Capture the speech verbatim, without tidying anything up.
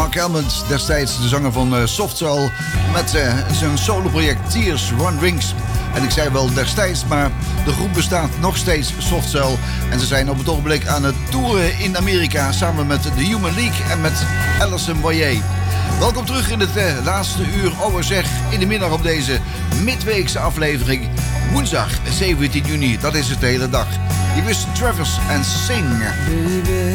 Mark Elmond, destijds de zanger van uh, Soft Cell, met uh, zijn soloproject Tears Run Rings. En ik zei wel destijds, maar de groep bestaat nog steeds, Soft Cell. En ze zijn op het ogenblik aan het toeren in Amerika samen met The Human League en met Alison Boyer. Welkom terug in het uh, laatste uur, oh zeg, in de middag op deze midweekse aflevering. Woensdag zeventien juni, dat is het de hele dag. Hier is Travis en Sing. Baby.